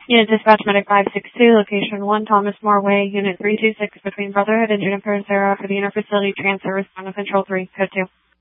Unit Dispatch Medic 562, Location 1, Thomas More Way, Unit 326, between Brotherhood and Juniper and Sarah for the interfacility transfer, respond to Control 3, Code 2.